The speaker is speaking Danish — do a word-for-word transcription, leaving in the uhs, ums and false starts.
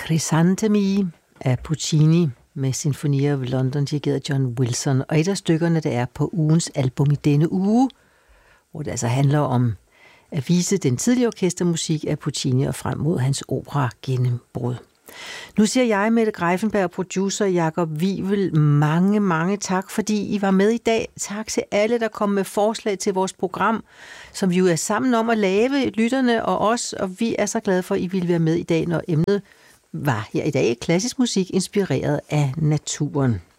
Crisantemi af Puccini med Sinfonia of London, dirigeret af John Wilson. Og et af stykkerne, der er på ugens album i denne uge, hvor det altså handler om at vise den tidlige orkestermusik af Puccini og frem mod hans opera gennembrud. Nu siger jeg, Mette Greiffenberg, producer Jakob Wivel, mange, mange tak, fordi I var med i dag. Tak til alle, der kom med forslag til vores program, som vi jo er sammen om at lave, lytterne og os, og vi er så glade for, at I ville være med i dag, når emnet var her i dag klassisk musik inspireret af naturen.